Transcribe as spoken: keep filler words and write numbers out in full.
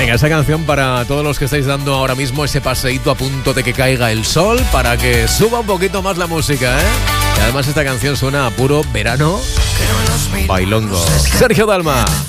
Venga, esa canción para todos los que estáis dando ahora mismo ese paseíto a punto de que caiga el sol, para que suba un poquito más la música, ¿eh? Y además esta canción suena a puro verano bailongo. Sergio Dalma.